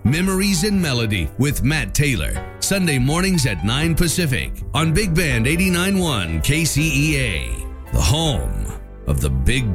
Memories in Melody with Matt Taylor. Sunday mornings at 9 Pacific on Big Band 89.1 KCEA. The home of the Big Band.